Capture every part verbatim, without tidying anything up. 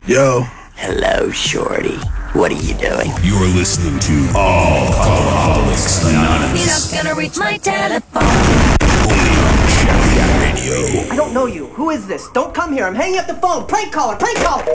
Yo. Hello, Shorty. What are you doing? You're listening to Alcoholics Anonymous. You're not gonna reach my telephone. Only on Champion Radio. I don't know you. Who is this? Don't come here. I'm hanging up the phone. Prank caller. Prank caller.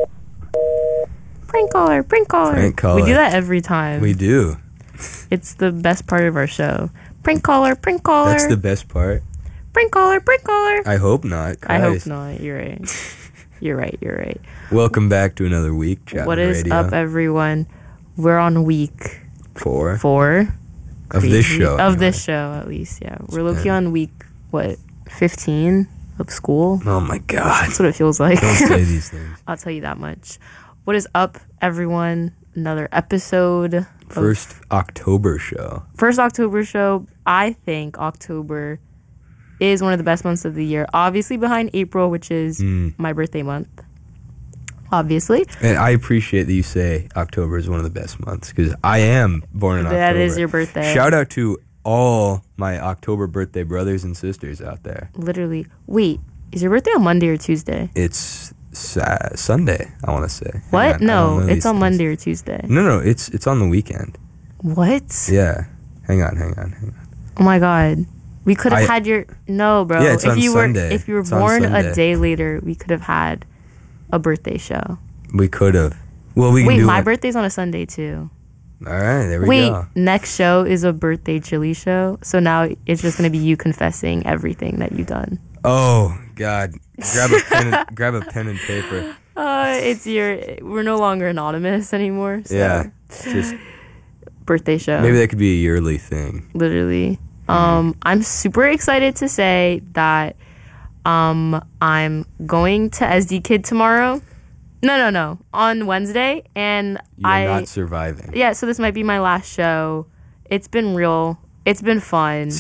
Prank caller. Prank caller. Prank caller. We do that every time. We do. It's the best part of our show. Prank caller. Prank caller. That's the best part. Prank caller. Prank caller. I hope not. Christ. I hope not. You're right. You're right. You're right. Welcome back to another week. Chapman What is Radio. up, everyone? We're on week Four four of this show. Of anyway. this show, at least. Yeah, we're looking on week what fifteen of school. Oh my God! That's what it feels like. Don't say these things. I'll tell you that much. What is up, everyone? Another episode. First October show. First October show. I think October is one of the best months of the year. Obviously behind April, which is Mm. my birthday month. Obviously. And I appreciate that you say October is one of the best months because I am born in October. That is your birthday. Shout out to all my October birthday brothers and sisters out there. Literally. Wait, is your birthday on Monday or Tuesday? It's sa- Sunday, I want to say. Hang What? on, I don't No, know it's these on things. Monday or Tuesday. No, no, it's it's on the weekend. What? Yeah. Hang on, hang on, hang on. Oh my God. We could have I- had your no, bro. Yeah, it's if on you Sunday. were if you were It's on born a Sunday. day later, we could have had a birthday show. We could have. Well, we can Wait, do my one- birthday's on a Sunday too. All right, there we Wait, go. next show is a birthday chili show. So now it's just gonna be you confessing everything that you've done. Oh God! Grab a pen. And, grab a pen and paper. Uh, it's your. We're no longer anonymous anymore. So. Yeah, just Birthday show. maybe that could be a yearly thing. Literally. Um, I'm super excited to say that um, I'm going to S D Kid tomorrow. No, no, no. On Wednesday. And You're I... not surviving. Yeah, so this might be my last show. It's been real. It's been fun.